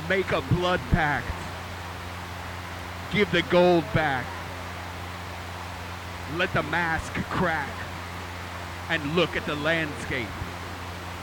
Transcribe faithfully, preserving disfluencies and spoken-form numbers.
Make a blood pact. Give the gold back. Let the mask crack and look at the landscape.